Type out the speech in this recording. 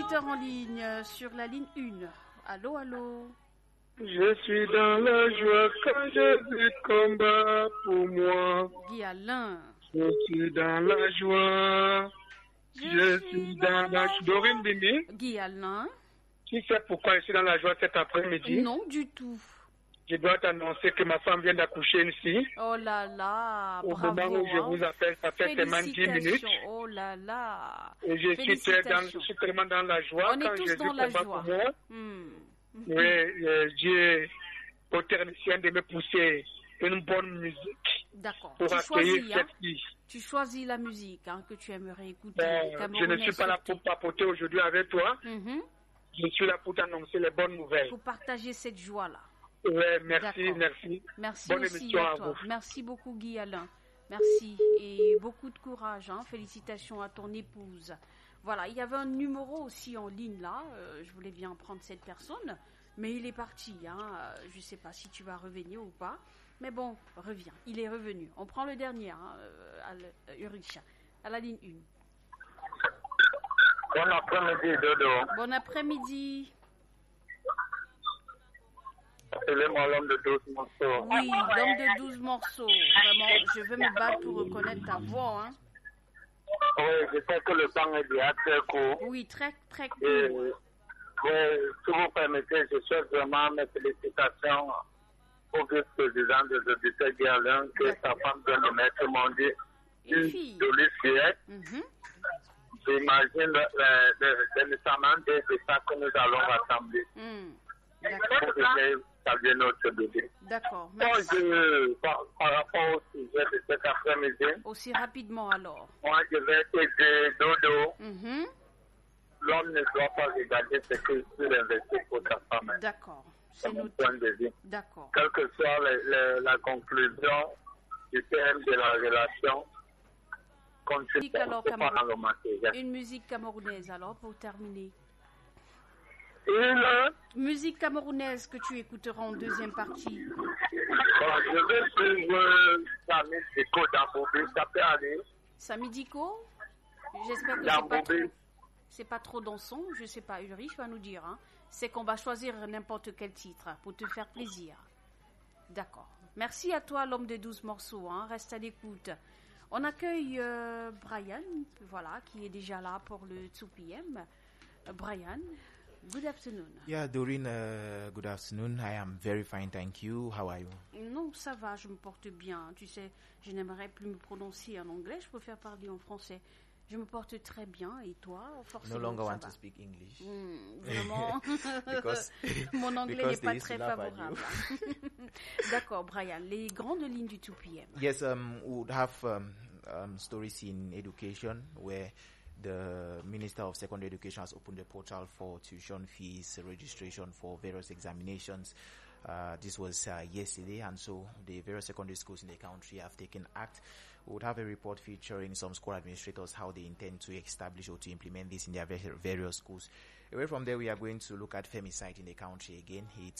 auditeur en ligne sur la ligne 1. Allô, allô. Je suis dans la joie quand Jésus combat pour moi. Guy Alain. Je suis dans la joie. Je suis dans la joie. Dorine Bini. Guy Alain. Tu sais pourquoi je suis dans la joie cet après-midi? Non, du tout. Je dois t'annoncer que ma femme vient d'accoucher ici. Oh là là, Au bravo. moment où je vous appelle, ça fait seulement 10 minutes. Oh là là. Et je suis tellement dans la joie. On est tous dans la joie. Oui, Dieu est au technicien de me pousser une bonne musique. D'accord. Pour accueillir cette fille. Tu choisis la musique que tu aimerais écouter. Je ne suis pas là pour papoter aujourd'hui avec toi. Je suis là pour t'annoncer les bonnes nouvelles. Pour partager cette joie-là. Oui, merci. Merci bonne aussi émission à toi. vous. Merci beaucoup Guy Alain. Merci et beaucoup de courage. Félicitations à ton épouse. Voilà, il y avait un numéro aussi en ligne là. Je voulais bien prendre cette personne, mais il est parti. Je ne sais pas si tu vas revenir ou pas. Mais bon, reviens. Il est revenu. On prend le dernier, Ulrich, à la ligne 1. Bon après-midi, Dodo. Bon après-midi. Appelez-moi l'homme de 12 morceaux. Oui, l'homme de 12 morceaux. Vraiment, je veux me battre pour reconnaître ta voix. Oui, je sais que le temps est déjà très court. Oui, très, très court. Si vous permettez, je souhaite vraiment mes félicitations au vice-président des auditeurs Guy Alain, que sa femme vient de mettre au monde une jolie fillette. J'imagine le nécessairement des états que nous allons rassembler. D'accord. Saluer notre bébé. D'accord, merci. Par rapport au sujet de cet après-midi. Aussi rapidement alors. Moi, je vais t'aider, Dodo. L'homme ne doit pas regarder ce qu'il peut investir pour sa femme. D'accord. C'est mon point de vue. D'accord. Quelle que soit la conclusion du thème de la relation, continue alors, pendant le matériel. Une musique camerounaise alors pour terminer. Musique camerounaise que tu écouteras en deuxième partie. Je vais suivre Samy Diko d'Ambobé, ça peut aller. Samy Diko? J'espère que c'est pas trop dansant. Je sais pas, Ulrich va nous dire. C'est qu'on va choisir n'importe quel titre pour te faire plaisir. D'accord. Merci à toi, l'homme de 12 morceaux. Reste à l'écoute. On accueille Brian, voilà, qui est déjà là pour le 2 p.m. Brian. Good afternoon. Yeah, Doreen, good afternoon. I am very fine, thank you. How are you? Non, ça va, je me porte bien. Tu sais, je n'aimerais plus me prononcer en anglais, je préfère parler en français. Je me porte très bien, et toi, forcément, no longer ça want va. to speak English. Vraiment, mon anglais n'est pas très favorable. D'accord, Brian, les grandes lignes du 2 p.m. Yes, we would have stories in education where the Minister of Secondary Education has opened the portal for tuition fees registration for various examinations. This was yesterday, and so the various secondary schools in the country have taken act. We would have a report featuring some school administrators, how they intend to establish or to implement this in their various schools. Away from there, we are going to look at femicide in the country again. It's